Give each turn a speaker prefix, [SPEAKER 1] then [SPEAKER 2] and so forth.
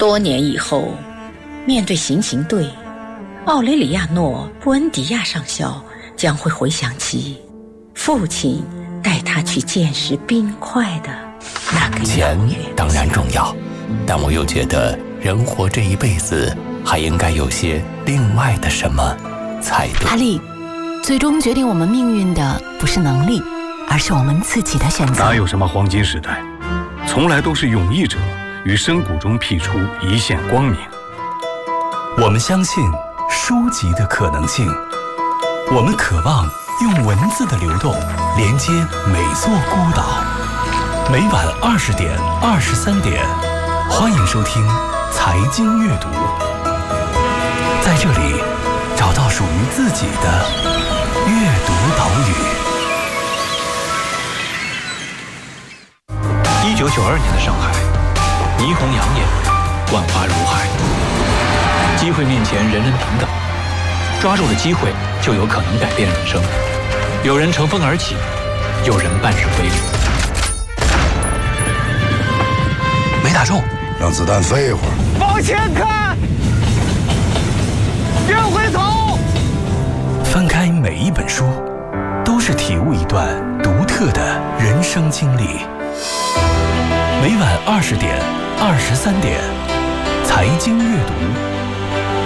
[SPEAKER 1] 多年以后，面对行刑队，奥雷里亚诺·布恩迪亚上校将会回想起父亲带他去见识冰块的那个
[SPEAKER 2] 钱当然重要，但我又觉得人活这一辈子还应该有些另外的什么才对。
[SPEAKER 3] 阿丽，最终决定我们命运的不是能力，而是我们自己的选择。
[SPEAKER 4] 哪有什么黄金时代，从来都是勇毅者于深谷中辟出一线光明。
[SPEAKER 5] 我们相信书籍的可能性，我们渴望用文字的流动连接每座孤岛。每晚20点、23点，欢迎收听财经阅读，在这里找到属于自己的阅读岛屿。
[SPEAKER 6] 1992年的上海，霓虹养眼，万花如海，机会面前人人平等，抓住了机会就有可能改变人生。有人乘风而起，有人半生微离。
[SPEAKER 5] 没打中，
[SPEAKER 7] 让子弹飞一会儿。
[SPEAKER 8] 往前看，别回头。
[SPEAKER 5] 翻开每一本书，都是体悟一段独特的人生经历。每晚20点、23点，财经阅读。